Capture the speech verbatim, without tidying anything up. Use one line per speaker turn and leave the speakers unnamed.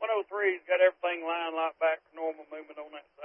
one oh three's got everything lined like back to normal movement on that